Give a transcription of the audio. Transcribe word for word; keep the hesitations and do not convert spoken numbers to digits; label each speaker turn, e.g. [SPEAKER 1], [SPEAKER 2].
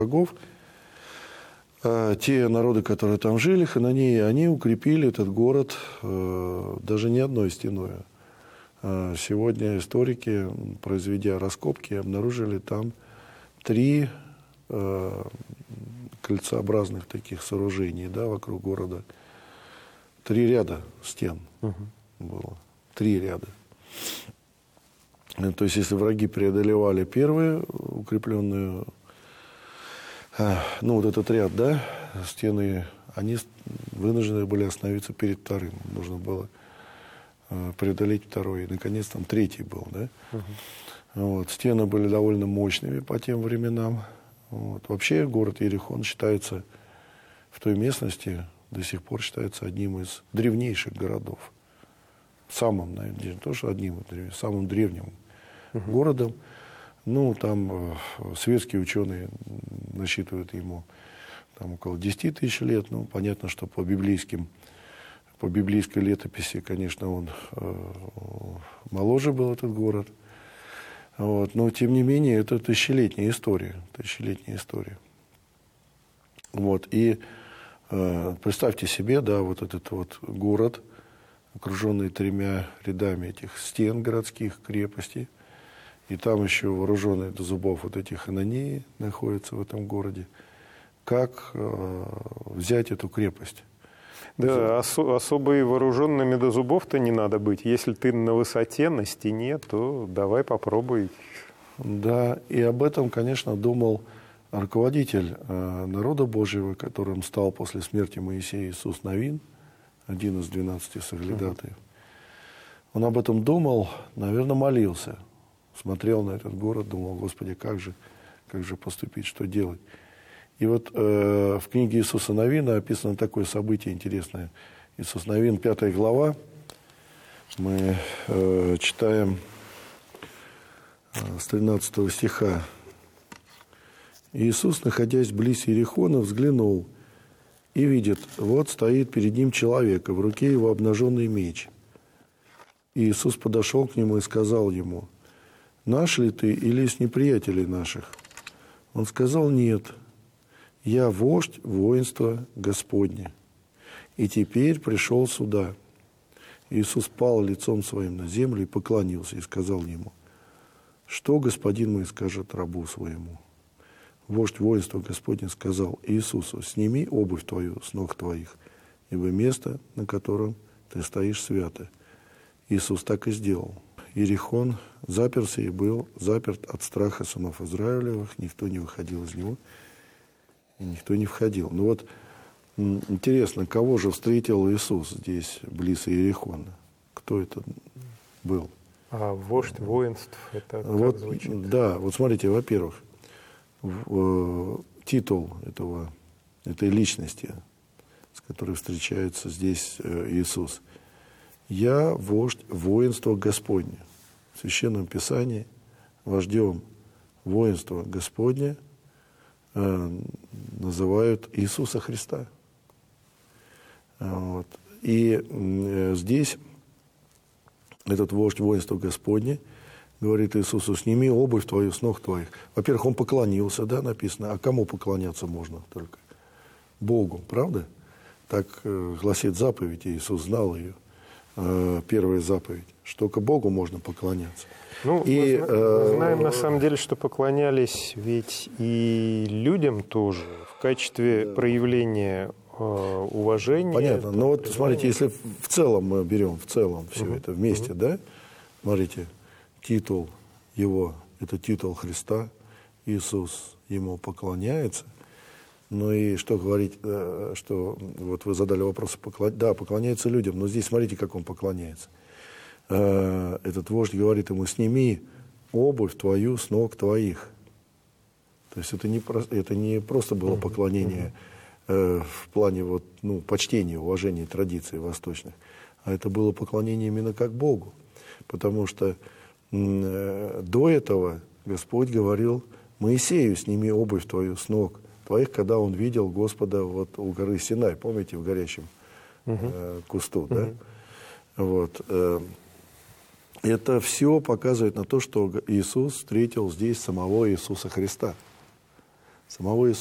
[SPEAKER 1] врагов. Те народы, которые там жили, хананеи, они укрепили этот город даже не одной стеной. Сегодня историки, произведя раскопки, обнаружили там три кольцеобразных таких сооружений, да, вокруг города. Три ряда стен uh-huh. было. Три ряда. То есть, если враги преодолевали первую укрепленную, ну, вот этот ряд, да, стены, они вынуждены были остановиться перед вторым. Нужно было преодолеть второй. И, наконец, там третий был, да. Uh-huh. Вот. Стены были довольно мощными по тем временам. Вот. Вообще, город Иерихон считается в той местности, до сих пор считается одним из древнейших городов. Самым, наверное, не то, что одним, а самым древним uh-huh. городом. Ну, там э, светские ученые насчитывают ему там, около десяти тысяч лет. Ну, понятно, что по библейским, по библейской летописи, конечно, он э, моложе был, этот город. Вот. Но, тем не менее, это тысячелетняя история. Тысячелетняя история. Вот. И э, представьте себе, да, вот этот вот город, окруженный тремя рядами этих стен городских, крепостей. И там еще вооруженные до зубов вот эти хананеи находятся в этом городе. Как э, взять эту крепость?
[SPEAKER 2] Да, ос- особо и вооруженными до зубов-то не надо быть. Если ты на высоте, на стене, то давай попробуй.
[SPEAKER 1] Да, и об этом, конечно, думал руководитель э, народа Божьего, которым стал после смерти Моисея Иисус Навин, один из двенадцати соглядатаев. Uh-huh. Он об этом думал, наверное, молился. Смотрел на этот город, думал, Господи, как же, как же поступить, что делать. И вот э, в книге Иисуса Навина описано такое событие интересное. Иисус Навин, пятая глава, мы э, читаем э, с тринадцатого стиха. Иисус, находясь близ Иерихона, взглянул и видит, вот стоит перед ним человек, и в руке его обнаженный меч. И Иисус подошел к нему и сказал ему, «Наш ли ты или из неприятелей наших?» Он сказал, «Нет, я вождь воинства Господне, и теперь пришел сюда». Иисус пал лицом своим на землю и поклонился, и сказал ему, «Что господин мой скажет рабу своему?» Вождь воинства Господне сказал Иисусу, «Сними обувь твою с ног твоих, ибо место, на котором ты стоишь, свято». Иисус так и сделал. Иерихон заперся и был заперт от страха сынов Израилевых, никто не выходил из него, и никто не входил. Ну вот, интересно, кого же встретил Иисус здесь, близ Иерихона? Кто это был?
[SPEAKER 2] А вождь воинств, это как
[SPEAKER 1] вот,
[SPEAKER 2] звучит?
[SPEAKER 1] Да, вот смотрите, во-первых, титул этого, этой личности, с которой встречается здесь Иисус. «Я вождь воинства Господне». В Священном Писании вождем воинства Господне э, называют Иисуса Христа. Вот. И э, здесь этот вождь воинства Господне говорит Иисусу, «Сними обувь твою с ног твоих». Во-первых, он поклонился, да, написано. А кому поклоняться можно только? Богу, правда? Так э, гласит заповедь, Иисус знал ее. Первая заповедь, что только Богу можно поклоняться.
[SPEAKER 2] Ну,
[SPEAKER 1] и,
[SPEAKER 2] мы, мы знаем на самом деле, что поклонялись ведь и людям тоже в качестве да. проявления э, уважения.
[SPEAKER 1] Понятно, но вот смотрите, если в целом мы берем, в целом все uh-huh. это вместе, uh-huh. да, смотрите, титул его, это титул Христа, Иисус ему поклоняется. Ну и что говорить, что вот вы задали вопрос, поклон... да, поклоняется людям, но здесь смотрите, как он поклоняется. Этот вождь говорит ему, сними обувь твою с ног твоих. То есть это не, про... это не просто было поклонение uh-huh. в плане вот, ну, почтения, уважения традиций восточных, а это было поклонение именно как Богу. Потому что до этого Господь говорил Моисею, сними обувь твою с ног твоих, когда он видел Господа вот у горы Синай, помните, в горящем uh-huh. э, кусту, uh-huh. да? Вот. Э, это все показывает на то, что Иисус встретил здесь самого Иисуса Христа. самого